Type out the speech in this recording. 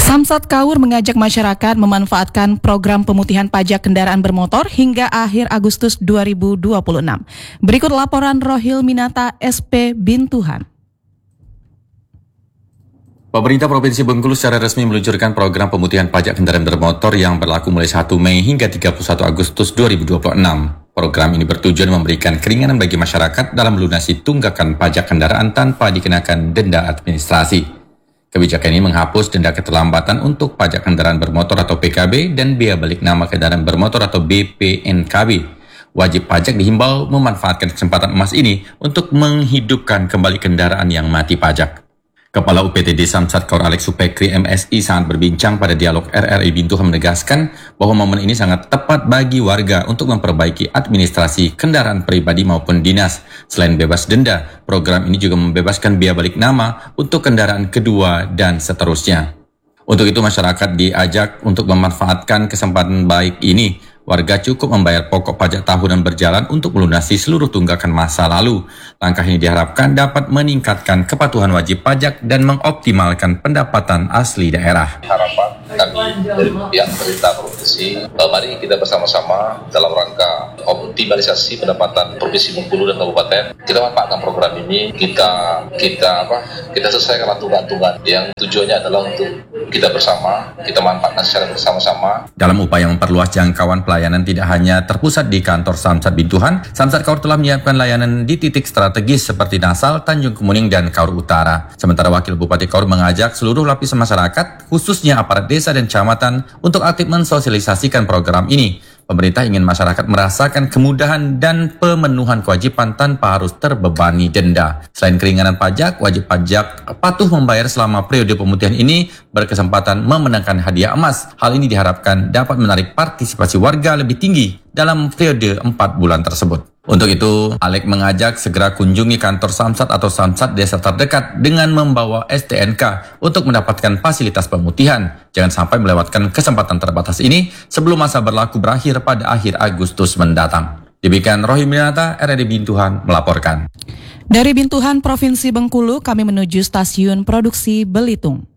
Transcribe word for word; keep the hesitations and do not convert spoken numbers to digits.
Samsat Kaur mengajak masyarakat memanfaatkan program pemutihan pajak kendaraan bermotor hingga akhir Agustus dua ribu dua puluh enam. Berikut laporan Rohil Minata S P Bintuhan. Pemerintah Provinsi Bengkulu secara resmi meluncurkan program pemutihan pajak kendaraan bermotor yang berlaku mulai satu Mei hingga tiga puluh satu Agustus dua ribu dua puluh enam. Program ini bertujuan memberikan keringanan bagi masyarakat dalam melunasi tunggakan pajak kendaraan tanpa dikenakan denda administrasi. Kebijakan ini menghapus denda keterlambatan untuk pajak kendaraan bermotor atau P K B dan biaya balik nama kendaraan bermotor atau B P N K B. Wajib pajak dihimbau memanfaatkan kesempatan emas ini untuk menghidupkan kembali kendaraan yang mati pajak. Kepala U P T D Samsat Kaur Alex Supekri M S I saat berbincang pada dialog R R I Bintuhan menegaskan bahwa momen ini sangat tepat bagi warga untuk memperbaiki administrasi kendaraan pribadi maupun dinas. Selain bebas denda, program ini juga membebaskan biaya balik nama untuk kendaraan kedua dan seterusnya. Untuk itu masyarakat diajak untuk memanfaatkan kesempatan baik ini. Warga cukup membayar pokok pajak tahunan berjalan untuk melunasi seluruh tunggakan masa lalu. Langkah ini diharapkan dapat meningkatkan kepatuhan wajib pajak dan mengoptimalkan pendapatan asli daerah. Harapan kami dari pihak pemerintah provinsi, mari kita bersama-sama dalam rangka optimalisasi pendapatan Provinsi Bengkulu dan Kabupaten. Kita manfaatkan program ini, kita kita apa? Kita selesaikan tunggakan-tunggakan yang tujuannya adalah untuk kita bersama, kita manfaatkan secara bersama-sama. Dalam upaya memperluas jangkauan pelayanan tidak hanya terpusat di kantor Samsat Bintuhan, Samsat Kaur telah menyiapkan layanan di titik strategis seperti Nasal, Tanjung Kemuning, dan Kaur Utara. Sementara Wakil Bupati Kaur mengajak seluruh lapisan masyarakat, khususnya aparat desa dan kecamatan, untuk aktif mensosialisasikan program ini. Pemerintah ingin masyarakat merasakan kemudahan dan pemenuhan kewajiban tanpa harus terbebani denda. Selain keringanan pajak, wajib pajak patuh membayar selama periode pemutihan ini berkesempatan memenangkan hadiah emas. Hal ini diharapkan dapat menarik partisipasi warga lebih tinggi dalam periode empat bulan tersebut. Untuk itu, Alek mengajak segera kunjungi kantor Samsat atau Samsat desa terdekat dengan membawa S T N K untuk mendapatkan fasilitas pemutihan. Jangan sampai melewatkan kesempatan terbatas ini sebelum masa berlaku berakhir pada akhir Agustus mendatang. Demikian Rohil Minata, R R I Bintuhan melaporkan. Dari Bintuhan, Provinsi Bengkulu, kami menuju stasiun produksi Belitung.